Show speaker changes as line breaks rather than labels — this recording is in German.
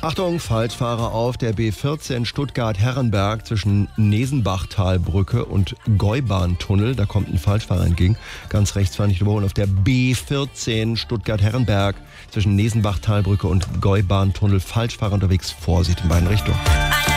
Achtung, Falschfahrer auf der B14 Stuttgart-Herrenberg zwischen Nesenbachtalbrücke und Gäubahntunnel. Da kommt ein Falschfahrer entgegen. Ganz rechts fahren, nicht überholen. Auf der B14 Stuttgart-Herrenberg zwischen Nesenbachtalbrücke und Gäubahntunnel. Falschfahrer unterwegs. Vorsicht in beiden Richtungen.